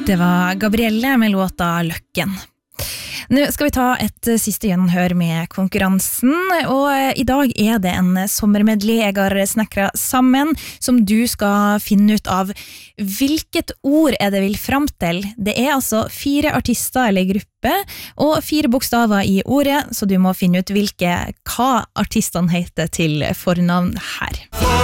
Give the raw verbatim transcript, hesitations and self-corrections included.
Det var Gabrielle med låta Løkken. Nå skal vi ta et siste gjenhør med konkurransen, og i dag er det en sommermedley jeg har snekret sammen, som du skal finne ut av hvilket ord er det vil frem til. Det er altså fire artister eller gruppe, og fire bokstaver i ordet, så du må finne ut hvilke, hva artistene heter til fornavn her.